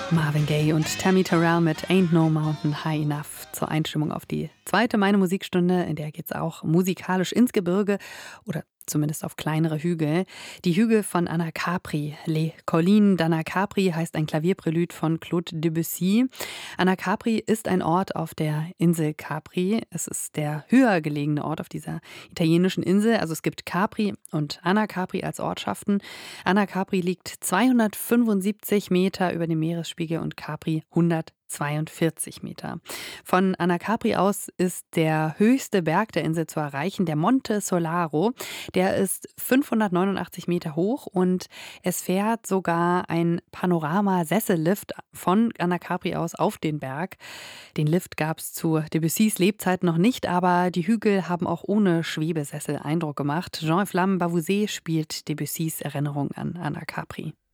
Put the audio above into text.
Marvin Gaye und Tammy Terrell mit Ain't No Mountain High Enough zur Einstimmung auf die zweite Meine Musikstunde. In der geht's auch musikalisch ins Gebirge oder zumindest auf kleinere Hügel. Die Hügel von Anacapri. Les Collines d'Anacapri heißt ein Klavierprälud von Claude Debussy. Anacapri ist ein Ort auf der Insel Capri. Es ist der höher gelegene Ort auf dieser italienischen Insel. Also es gibt Capri und Anacapri als Ortschaften. Anacapri liegt 275 Meter über dem Meeresspiegel und Capri 142 Meter. Von Anacapri aus ist der höchste Berg der Insel zu erreichen, der Monte Solaro. Der ist 589 Meter hoch und es fährt sogar ein Panorama-Sessellift von Anacapri aus auf den Berg. Den Lift gab es zu Debussys Lebzeit noch nicht, aber die Hügel haben auch ohne Schwebesessel Eindruck gemacht. Jean-Flamme Bavouzet spielt Debussys Erinnerung an Anacapri.